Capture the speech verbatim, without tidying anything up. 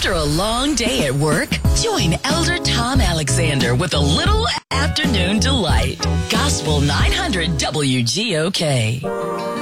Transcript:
After a long day at work, join Elder Tom Alexander with a little afternoon delight. Gospel nine hundred W G O K.